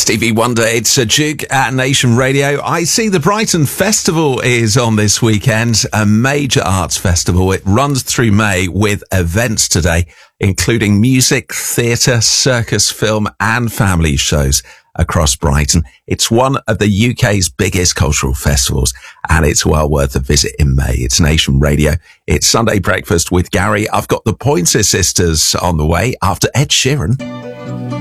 Stevie Wonder, it's a Duke at Nation Radio. I see the Brighton Festival is on this weekend, a major arts festival. It runs through May with events today, including music, theatre, circus, film and family shows across Brighton. It's one of the UK's biggest cultural festivals and it's well worth a visit in May. It's Nation Radio. It's Sunday Breakfast with Gary. I've got the Pointer Sisters on the way after Ed Sheeran.